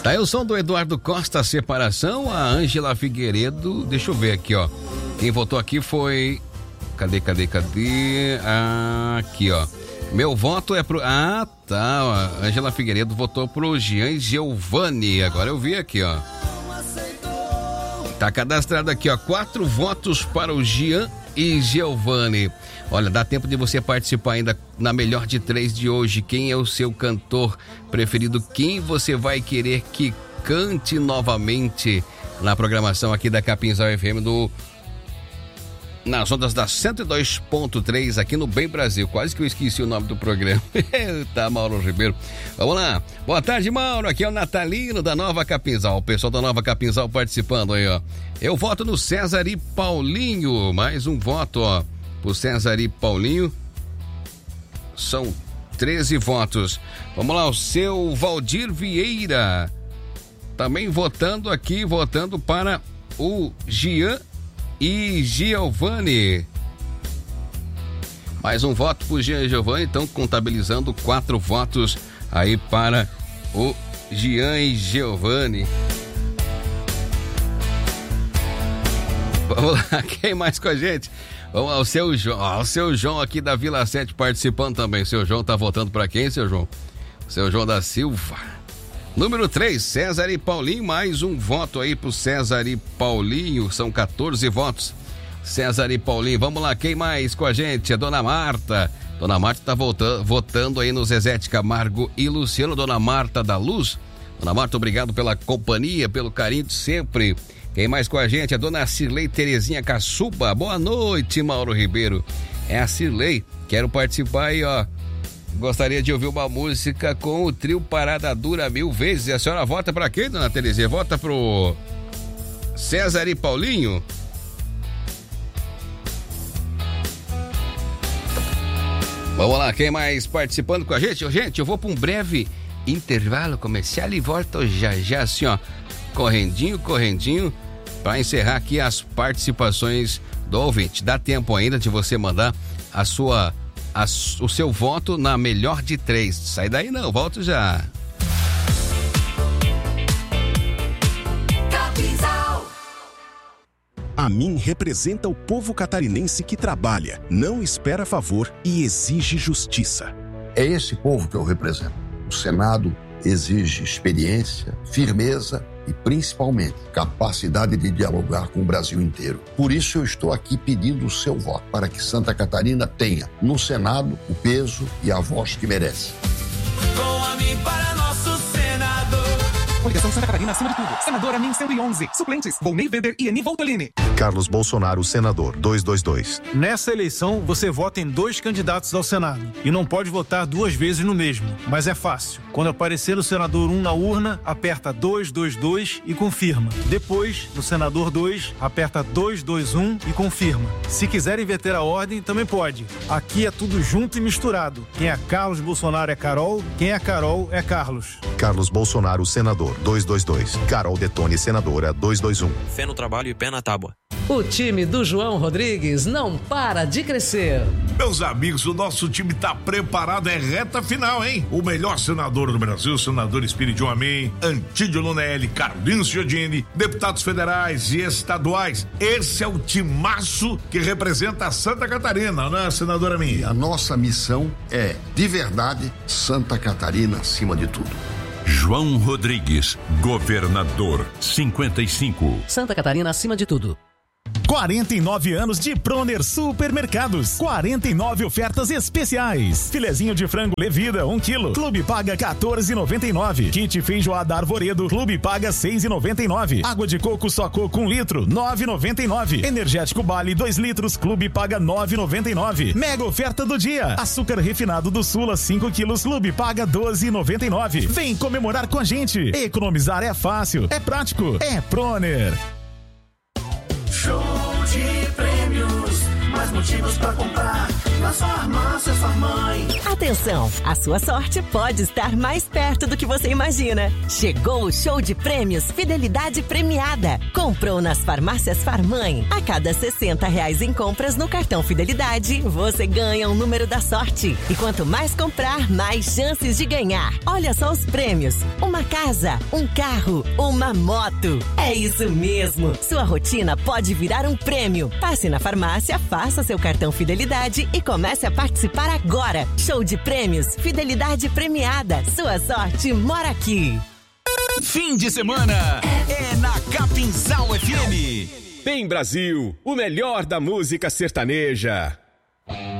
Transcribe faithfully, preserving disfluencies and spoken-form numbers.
Tá aí o som do Eduardo Costa, Separação. A Ângela Figueiredo, deixa eu ver aqui, ó. Quem votou aqui foi... Cadê, cadê, cadê? Ah, aqui, ó. Meu voto é pro... Ah, tá. A Ângela Figueiredo votou pro Jean Giovanni. Agora eu vi aqui, ó. Tá cadastrado aqui, ó. Quatro votos para o Jean e Giovanni. Olha, dá tempo de você participar ainda na melhor de três de hoje. Quem é o seu cantor preferido? Quem você vai querer que cante novamente na programação aqui da Capinzal F M do... nas ondas da cento e dois ponto três aqui no Bem Brasil. Quase que eu esqueci o nome do programa. Tá, Mauro Ribeiro. Vamos lá. Boa tarde, Mauro. Aqui é o Natalino da Nova Capinzal. O pessoal da Nova Capinzal participando aí, ó. Eu voto no César e Paulinho. Mais um voto, ó, pro César e Paulinho. São treze votos. Vamos lá, o seu Valdir Vieira. Também votando aqui, votando para o Jean e Giovanni. Mais um voto pro Jean e Giovanni, então contabilizando quatro votos aí para o Jean e Giovanni. Vamos lá, quem mais com a gente? Vamos lá, o seu João, ó, o seu João aqui da Vila sete participando também. O seu João tá votando para quem, seu João? O seu João da Silva. Número três, César e Paulinho, mais um voto aí pro César e Paulinho, são quatorze votos. César e Paulinho, vamos lá, quem mais com a gente? A Dona Marta. Dona Marta tá votando, votando aí no Zezete Camargo e Luciano. Dona Marta da Luz. Dona Marta, obrigado pela companhia, pelo carinho de sempre. Quem mais com a gente? A Dona Cirlei Terezinha Caçuba. Boa noite, Mauro Ribeiro. É a Cirlei, quero participar aí, ó. Gostaria de ouvir uma música com o trio Parada Dura Mil Vezes. E a senhora vota pra quem, Dona Terezinha? Vota pro César e Paulinho? Vamos lá, quem mais participando com a gente? Gente, eu vou para um breve intervalo comercial e volto já já, assim, ó, correndinho, correndinho, para encerrar aqui as participações do ouvinte. Dá tempo ainda de você mandar a sua, a, o seu voto na melhor de três. Sai daí não, volto já. A mim representa o povo catarinense que trabalha, não espera favor e exige justiça. É esse povo que eu represento. O Senado exige experiência, firmeza e, principalmente, capacidade de dialogar com o Brasil inteiro. Por isso eu estou aqui pedindo o seu voto, para que Santa Catarina tenha no Senado o peso e a voz que merece. Com a mim para nosso senador. Coligação Santa Catarina acima de tudo. Senador Amin cento e onze. Suplentes: Volney Weber e Eni Voltolini. Carlos Bolsonaro, senador, duzentos e vinte e dois. Nessa eleição, você vota em dois candidatos ao Senado e não pode votar duas vezes no mesmo, mas é fácil. Quando aparecer o senador um na urna, aperta duzentos e vinte e dois e confirma. Depois, no senador dois, aperta duzentos e vinte e um e confirma. Se quiser inverter a ordem, também pode. Aqui é tudo junto e misturado. Quem é Carlos Bolsonaro é Carol, quem é Carol é Carlos. Carlos Bolsonaro, senador, duzentos e vinte e dois. Carol Detone, senadora, duzentos e vinte e um. Fé no trabalho e pé na tábua. O time do João Rodrigues não para de crescer. Meus amigos, o nosso time tá preparado, é reta final, hein? O melhor senador do Brasil, senador Espírito Amém, Antídio Lunelli, Carlinhos Giordini, deputados federais e estaduais. Esse é o timaço que representa a Santa Catarina, né, senadora Amém? E a nossa missão é, de verdade, Santa Catarina acima de tudo. João Rodrigues, governador, cinquenta e cinco. Santa Catarina acima de tudo. quarenta e nove anos de Proner Supermercados. quarenta e nove ofertas especiais. Filezinho de frango Levida, um quilo. Clube paga quatorze reais e noventa e nove. Kit feijoada Arvoredo. Clube paga seis reais e noventa e nove. Água de coco só coco um litro, nove reais e noventa e nove. Energético Bale dois litros. Clube paga nove reais e noventa e nove. Mega oferta do dia. Açúcar refinado do Sula cinco quilos. Clube paga doze reais e noventa e nove. Vem comemorar com a gente. Economizar é fácil, é prático, é Proner. Show de prêmios, mais motivos pra comprar. nas farmácias Farmãe. Atenção, a sua sorte pode estar mais perto do que você imagina. Chegou o show de prêmios Fidelidade Premiada. Comprou nas farmácias Farmãe. A cada sessenta reais em compras no cartão Fidelidade, você ganha um número da sorte. E quanto mais comprar, mais chances de ganhar. Olha só os prêmios. Uma casa, um carro, uma moto. É isso mesmo. Sua rotina pode virar um prêmio. Passe na farmácia, faça seu cartão Fidelidade e comece a participar agora. Show de prêmios Fidelidade Premiada. Sua sorte mora aqui. Fim de semana é na Capinzal F M. Bem Brasil, o melhor da música sertaneja.